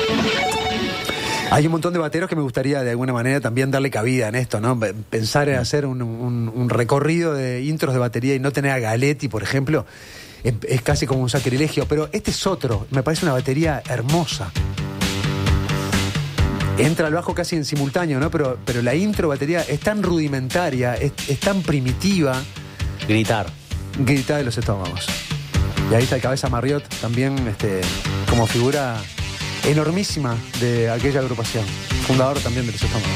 Hay un montón de bateros que me gustaría de alguna manera también darle cabida en esto, ¿no? Pensar en hacer un recorrido de intros de batería y no tener a Galetti, por ejemplo, es casi como un sacrilegio. Pero este es otro, me parece una batería hermosa. Entra al bajo casi en simultáneo, ¿no? Pero la intro batería es tan rudimentaria, es tan primitiva. Gritar de los estómagos. Y ahí está el Cabeza Marriott también como figura enormísima de aquella agrupación. Fundador también de los estómagos.